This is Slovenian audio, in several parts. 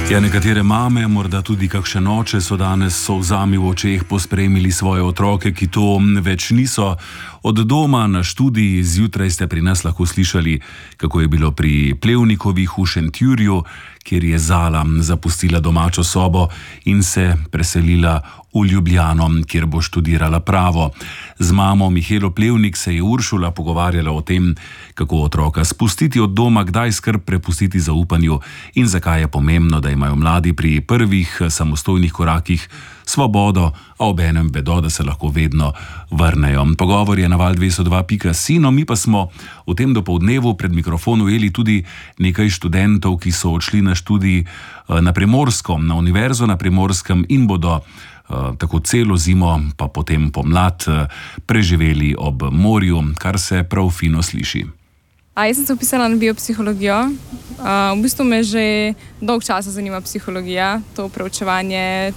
Ja, nekatere mame, morda tudi kakšne oče so danes s solzami v očeh pospremili svoje otroke, ki to več niso. Od doma na študiji zjutraj ste pri nas lahko slišali, kako je bilo pri Plevnikovih v Šentjurju, kjer je Zala zapustila domačo sobo in se preselila v Ljubljano, kjer bo študirala pravo. Z mamo Mihelo Plevnik se je Uršula pogovarjala o tem, kako otroka spustiti od doma, kdaj skrb prepustiti zaupanju in zakaj je pomembno, da imajo mladi pri prvih samostojnih korakih svobodo, a obenem vedo, da se lahko vedno vrnejo. Pogovor je na val202.si, no mi pa smo v tem dopoldnevu pred mikrofonu ujeli tudi nekaj študentov, ki so odšli na študij na Primorsko, na Univerzo na Primorskem in bodo tako celo zimo, pa potem pomlad preživeli ob morju, kar se prav fino sliši. Jaz sem se vpisala na biopsihologijo. V bistvu me že dolgo časa zanima psihologija, to preučevanje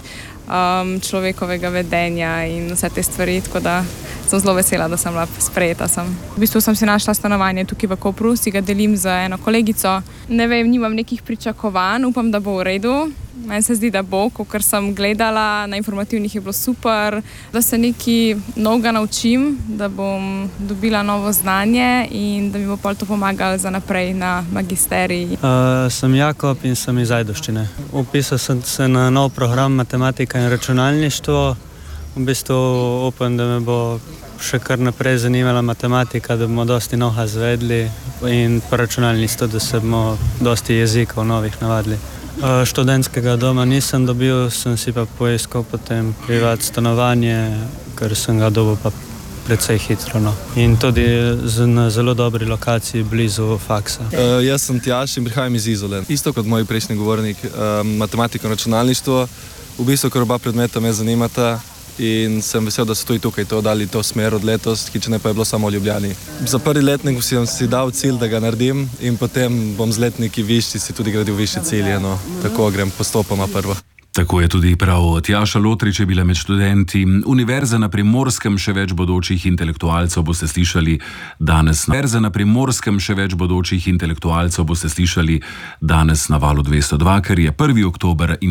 človekovega vedenja in vse te stvari, tako da sem zelo vesela, da sem bila sprejeta sem. V bistvu sem si našla stanovanje tukaj v Kopru, si ga delim z eno kolegico. Ne vem, nimam nekih pričakovanj, upam, da bo v redu. Meni se zdi, da bo, kakor sem gledala, na informativnih je bilo super, da se nekaj novega naučim, da bom dobila novo znanje in da mi bo pol to pomagalo za naprej na magisterij. Sem Jakob in sem iz Ajdovščine. Upisal sem se na nov program matematika in računalništvo. V bistvu upam, da me bo še kar naprej zanimala matematika, da bomo dosti noha zvedli in pa računalništvo, da se bomo dosti jezikov novih navadili. Študentskega doma nisem dobil, sem si pa poiskal potem privat stanovanje, ker sem ga dobil pa precej hitro. No. In tudi na zelo dobri lokaciji blizu faksa. Jaz sem Tjaž in prihajam iz Izole. Isto kot moj prejšnji govornik, matematiko in računalništvo. V bistvu, ker oba predmeta me zanimata in sem vesel, da so tudi tukaj to dali to smer od letos, ki če ne pa je bilo samo v Ljubljani. Za prvi letnik sem si dal cilj, da ga naredim in potem bom z letniki višji si tudi gradil višje cilje. No. Tako grem postopoma prvo. Tako je tudi prav. Tjaša Lotrič je bila med študenti Univerze na Primorskem, še več bodočih intelektualcev boste slišali danes. Univerze na Primorskem, še več bodočih intelektualcev boste slišali danes na Valu 202, ker je 1. oktober in